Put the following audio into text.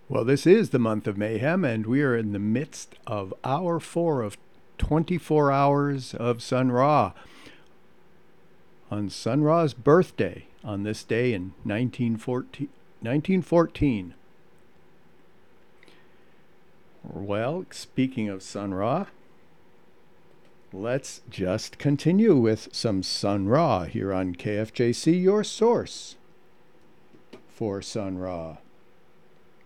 Well, this is the month of mayhem, and we are in the midst of hour 4 of 24 hours of Sun Ra. On Sun Ra's birthday, on this day in 1914. Well, speaking of Sun Ra, let's just continue with some Sun Ra here on KFJC, your source for Sun Ra.